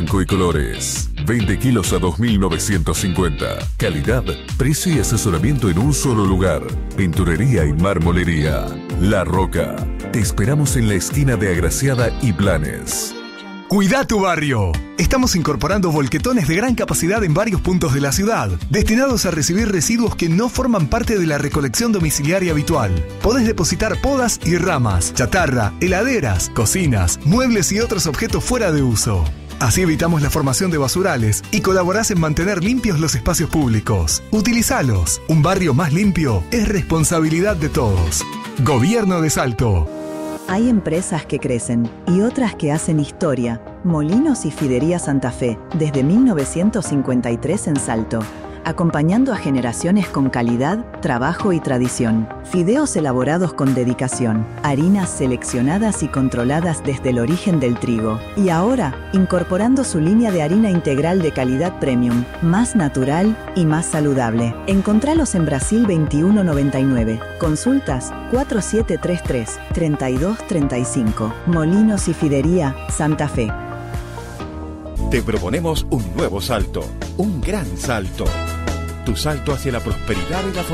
blanco y colores. 20 kilos a 2.950. Calidad, precio y asesoramiento en un solo lugar. Pinturería y marmolería. La Roca. Te esperamos en la esquina de Agraciada y Blanes. Cuida tu barrio. Estamos incorporando volquetones de gran capacidad en varios puntos de la ciudad, destinados a recibir residuos que no forman parte de la recolección domiciliaria habitual. Podés depositar podas y ramas, chatarra, heladeras, cocinas, muebles y otros objetos fuera de uso. Así evitamos la formación de basurales y colaborás en mantener limpios los espacios públicos. Utilizalos. Un barrio más limpio es responsabilidad de todos. Gobierno de Salto. Hay empresas que crecen y otras que hacen historia. Molinos y Fidería Santa Fe, desde 1953 en Salto. Acompañando a generaciones con calidad, trabajo y tradición. Fideos elaborados con dedicación. Harinas seleccionadas y controladas desde el origen del trigo. Y ahora, incorporando su línea de harina integral de calidad premium, más natural y más saludable. Encontralos en Brasil 2199. Consultas 4733-3235. Molinos y Fidería Santa Fe. Te proponemos un nuevo salto, un gran salto. Tu salto hacia la prosperidad y la